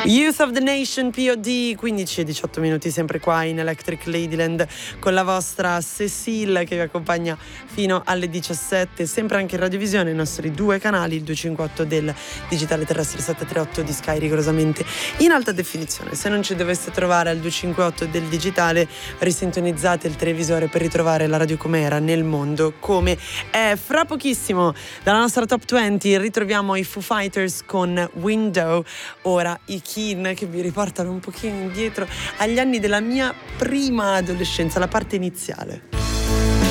Youth of the Nation, POD, 15 e 18 minuti sempre qua in Electric Ladyland con la vostra Cecile che vi accompagna fino alle 17, sempre anche in radiovisione, i nostri due canali, il 258 del digitale terrestre, 738 di Sky rigorosamente in alta definizione. Se non ci doveste trovare al 258 del digitale, risintonizzate il televisore per ritrovare la radio com'era nel mondo, come è. Fra pochissimo dalla nostra Top 20 ritroviamo i Foo Fighters con Window, ora i Keane che vi riportano un pochino indietro agli anni della mia prima adolescenza, la parte iniziale.